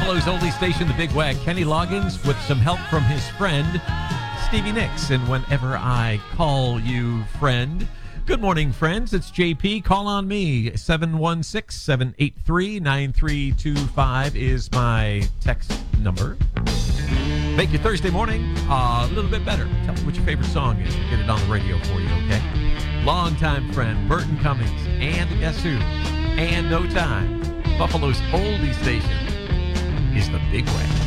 Buffalo's oldie station, The Big Wag. Kenny Loggins with some help from his friend, Stevie Nicks. And whenever I call you friend. Good morning, friends. It's JP. Call on me. 716-783-9325 is my text number. Make your Thursday morning a little bit better. Tell me what your favorite song is. We'll get it on the radio for you, okay? Longtime friend, Burton Cummings. And guess who? And No Time. Buffalo's oldie station is The Big Wag.